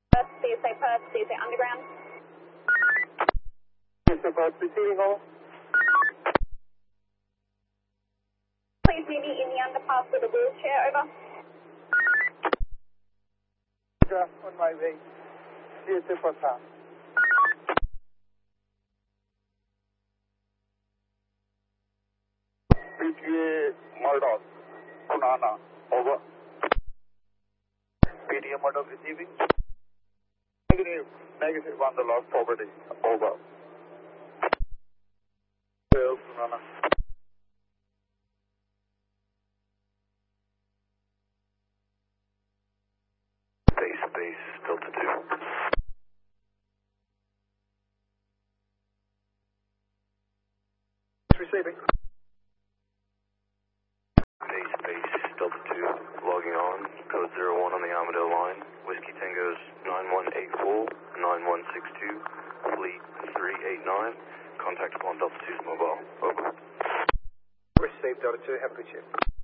Perth, CSA Underground. CSA Perth, receiving all. Please meet me in the underpass with a wheelchair, over. On my way. CSA Perth. PTA Murdoch, Punana, over. PTA Murdoch receiving. Negative on the last property, over. Punana. Base, Delta 2. Receiving. Base, Delta 2, logging on, code 01 on the Armadale line, Whiskey Tango's 9184, 9162, Fleet 389, contact upon Delta 2's mobile, over. Received, Delta 2, have a good shift.